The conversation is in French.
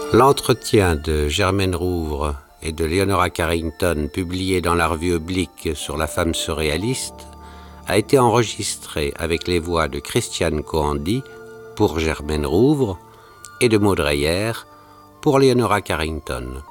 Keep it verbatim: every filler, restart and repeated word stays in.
L'entretien de Germaine Rouvre et de Leonora Carrington, publié dans la revue Oblique sur la femme surréaliste, a été enregistré avec les voix de Christiane Coandi pour Germaine Rouvre et de Maud Dreyer pour Leonora Carrington.